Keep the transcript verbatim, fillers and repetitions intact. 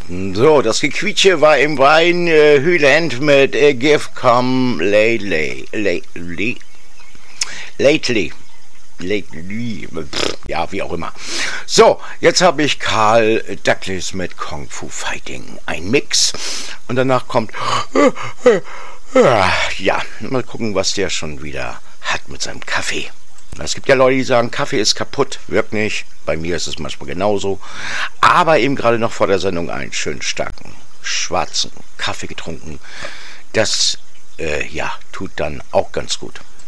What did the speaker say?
So, das Gequietsche war im Wein äh, Hyland mit äh, Give Come Lately. Lately. Lately. Lately. Pff, ja, wie auch immer. So, jetzt habe ich Carl Douglas mit Kung Fu Fighting. Ein Mix. Und danach kommt... Ja, mal gucken, was der schon wieder hat mit seinem Kaffee. Es gibt ja Leute, die sagen, Kaffee ist kaputt. Wirkt nicht. Bei mir ist es manchmal genauso. Aber eben gerade noch vor der Sendung einen schönen starken, schwarzen Kaffee getrunken. Das, äh, ja, tut dann auch ganz gut.